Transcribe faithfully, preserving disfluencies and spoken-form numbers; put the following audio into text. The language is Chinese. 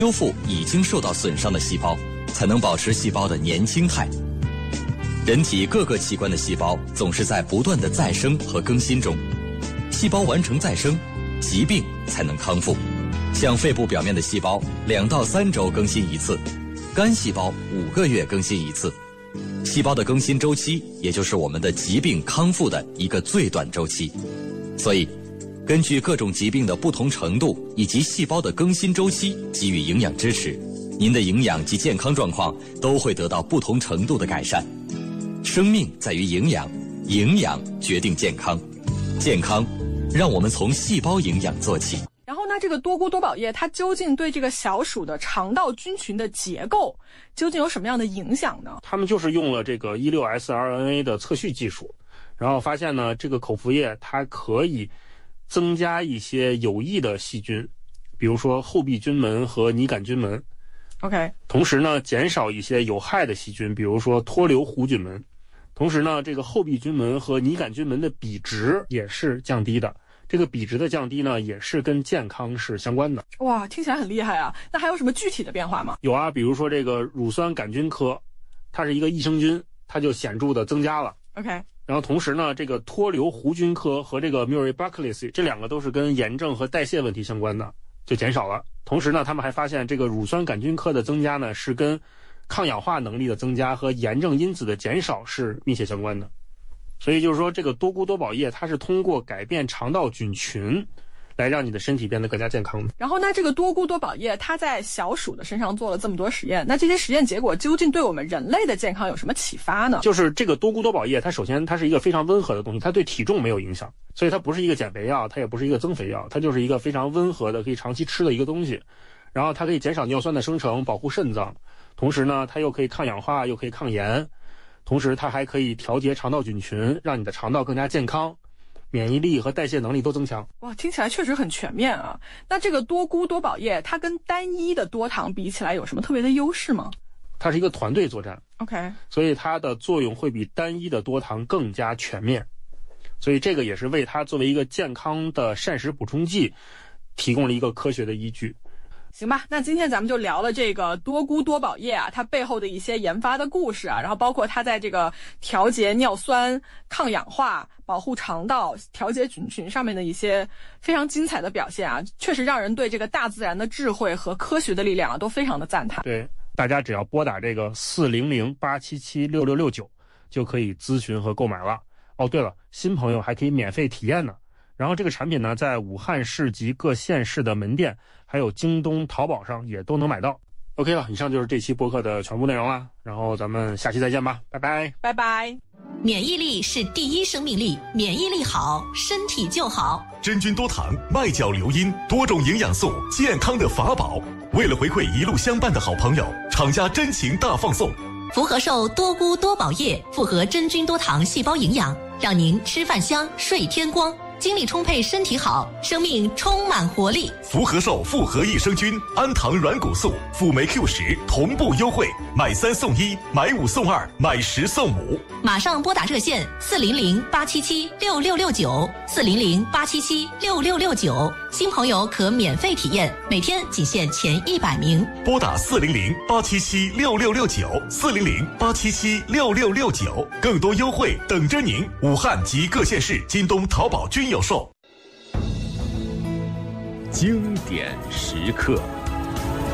修复已经受到损伤的细胞，才能保持细胞的年轻态。人体各个器官的细胞总是在不断的再生和更新中，细胞完成再生，疾病才能康复。像肺部表面的细胞，两到三周更新一次；肝细胞五个月更新一次。细胞的更新周期，也就是我们的疾病康复的一个最短周期。所以，根据各种疾病的不同程度以及细胞的更新周期给予营养支持，您的营养及健康状况都会得到不同程度的改善。生命在于营养，营养决定健康，健康让我们从细胞营养做起。 然后呢，这个多菇多宝叶它究竟对这个小鼠的肠道菌群的结构究竟有什么样的影响呢？ 他们就是用了这个 一六 S R N A 的测序技术，然后发现呢，这个口服液它可以增加一些有益的细菌，比如说厚壁菌门和拟杆菌门。 OK， 同时呢，减少一些有害的细菌，比如说脱硫弧菌门。同时呢，这个厚壁菌门和拟杆菌门的比值也是降低的。这个比值的降低呢，也是跟健康是相关的。 哇，听起来很厉害啊！那还有什么具体的变化吗？ 有啊，比如说这个乳酸杆菌科，它是一个益生菌，它就显著的增加了。 OK， 然后同时呢，这个脱硫弧菌科和这个 Murray-Barkley 这两个都是跟炎症和代谢问题相关的，就减少了。同时呢，他们还发现这个乳酸杆菌科的增加呢，是跟抗氧化能力的增加和炎症因子的减少是密切相关的。所以就是说，这个多菇多宝叶它是通过改变肠道菌群来让你的身体变得更加健康的。 然后呢，这个多菇多宝叶它在小鼠的身上做了这么多实验，那这些实验结果究竟对我们人类的健康有什么启发呢？ 就是这个多菇多宝叶，它首先它是一个非常温和的东西，它对体重没有影响，所以它不是一个减肥药，它也不是一个增肥药，它就是一个非常温和的可以长期吃的一个东西。然后它可以减少尿酸的生成，保护肾脏，同时呢，它又可以抗氧化，又可以抗炎。同时它还可以调节肠道菌群，让你的肠道更加健康，免疫力和代谢能力都增强。 哇，听起来确实很全面啊。那这个多菇多宝叶它跟单一的多糖比起来有什么特别的优势吗？ 它是一个团队作战。 OK， 所以它的作用会比单一的多糖更加全面，所以这个也是为它作为一个健康的膳食补充剂提供了一个科学的依据。 行吧，那今天咱们就聊了这个多菇多宝叶啊，它背后的一些研发的故事啊，然后包括它在这个调节尿酸、抗氧化、保护肠道、调节菌群上面的一些非常精彩的表现啊，确实让人对这个大自然的智慧和科学的力量啊都非常的赞叹。 对，大家只要拨打这个四零零八七七六六六九就可以咨询和购买了。哦，对了，新朋友还可以免费体验呢。然后这个产品呢，在武汉市及各县市的门店，还有京东、淘宝上也都能买到。OK 了，以上就是这期播客的全部内容了，然后咱们下期再见吧，拜拜， 拜拜。 免疫力是第一生命力，免疫力好，身体就好。 真菌多糖、麦角硫因，多种营养素，健康的法宝。为了回馈一路相伴的好朋友，厂家真情大放送。 福和寿多菇多宝叶复合真菌多糖细胞营养，让您吃饭香，睡天光。精力充沛，身体好，生命充满活力。 福和寿复合益生菌、氨糖软骨素、辅酶 Q 十同步优惠，买三送一，买五送二，买十送五。 马上拨打热线四零零八七七六六六九，四零零八七七六六六九，新朋友可免费体验，每天仅限前一百名。 拨打四零零八七七六六六九，四零零八七七六六六九，更多优惠等着您。武汉及各县市京东、淘宝均有售。 经典时刻。